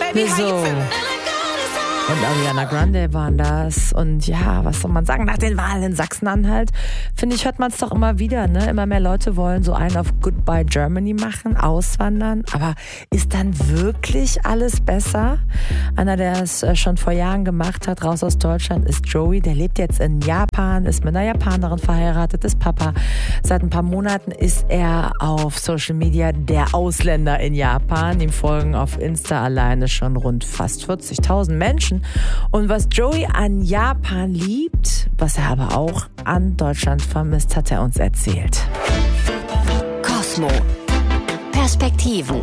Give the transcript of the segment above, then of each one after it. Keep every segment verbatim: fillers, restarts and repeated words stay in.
So. Und Ariana Grande waren das. Und ja, was soll man sagen? Nach den Wahlen in Sachsen-Anhalt, finde ich, hört man es doch immer wieder. Ne? Immer mehr Leute wollen so einen auf Goodbye Germany machen, auswandern. Aber ist dann wirklich alles besser? Einer, der es schon vor Jahren gemacht hat, raus aus Deutschland, ist Joey. Der lebt jetzt in Japan, ist mit einer Japanerin verheiratet, ist Papa. Seit ein paar Monaten ist er auf Social Media der Ausländer in Japan. Ihm folgen auf Insta alleine schon rund fast vierzigtausend Menschen. Und was Joey an Japan liebt, was er aber auch an Deutschland vermisst, hat er uns erzählt. Cosmo. Perspektiven.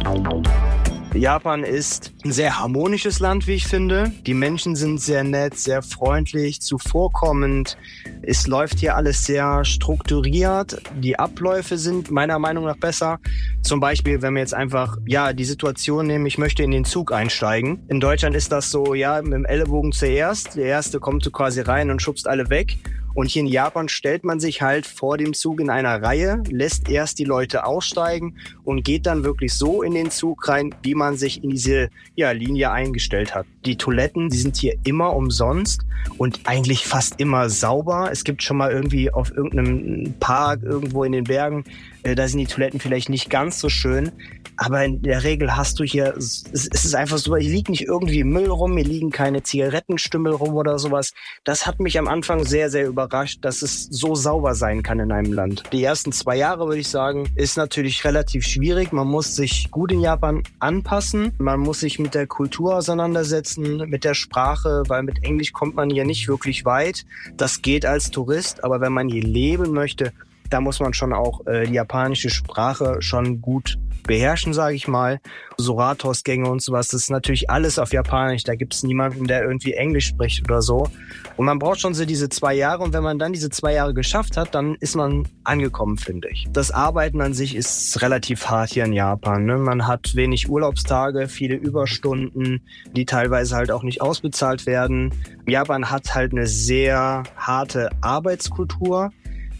Japan ist ein sehr harmonisches Land, wie ich finde. Die Menschen sind sehr nett, sehr freundlich, zuvorkommend. Es läuft hier alles sehr strukturiert. Die Abläufe sind meiner Meinung nach besser. Zum Beispiel, wenn wir jetzt einfach ja die Situation nehmen, ich möchte in den Zug einsteigen. In Deutschland ist das so, ja, mit dem Ellenbogen zuerst. Der Erste kommt so quasi rein und schubst alle weg. Und hier in Japan stellt man sich halt vor dem Zug in einer Reihe, lässt erst die Leute aussteigen und geht dann wirklich so in den Zug rein, wie man sich in diese ja, Linie eingestellt hat. Die Toiletten, die sind hier immer umsonst und eigentlich fast immer sauber. Es gibt schon mal irgendwie auf irgendeinem Park irgendwo in den Bergen, äh, da sind die Toiletten vielleicht nicht ganz so schön. Aber in der Regel hast du hier, es ist einfach so, hier liegt nicht irgendwie Müll rum, hier liegen keine Zigarettenstümmel rum oder sowas. Das hat mich am Anfang sehr, sehr überrascht, dass es so sauber sein kann in einem Land. Die ersten zwei Jahre, würde ich sagen, ist natürlich relativ schwierig. Man muss sich gut in Japan anpassen. Man muss sich mit der Kultur auseinandersetzen, mit der Sprache, weil mit Englisch kommt man hier nicht wirklich weit. Das geht als Tourist, aber wenn man hier leben möchte, da muss man schon auch äh, die japanische Sprache schon gut beherrschen, sage ich mal. So Rathausgänge und sowas, das ist natürlich alles auf Japanisch. Da gibt es niemanden, der irgendwie Englisch spricht oder so. Und man braucht schon so diese zwei Jahre. Und wenn man dann diese zwei Jahre geschafft hat, dann ist man angekommen, finde ich. Das Arbeiten an sich ist relativ hart hier in Japan. Ne? Man hat wenig Urlaubstage, viele Überstunden, die teilweise halt auch nicht ausbezahlt werden. Japan hat halt eine sehr harte Arbeitskultur.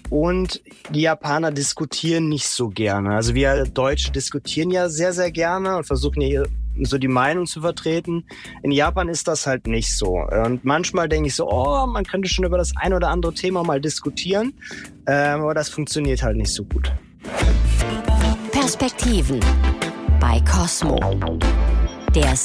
Und die Japaner diskutieren nicht so gerne. Also wir Deutsche diskutieren ja sehr, sehr gerne und versuchen ja so die Meinung zu vertreten. In Japan ist das halt nicht so. Und manchmal denke ich so, oh, man könnte schon über das ein oder andere Thema mal diskutieren. Ähm, aber das funktioniert halt nicht so gut. Perspektiven bei Cosmo. Der